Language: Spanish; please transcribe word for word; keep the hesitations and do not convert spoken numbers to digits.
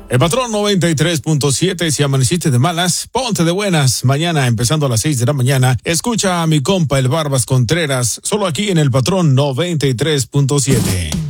El patrón noventa y tres punto siete, si amaneciste de malas, ponte de buenas. Mañana, empezando a las seis de la mañana, escucha a mi compa el Barbas Contreras, solo aquí en el patrón noventa y tres punto siete.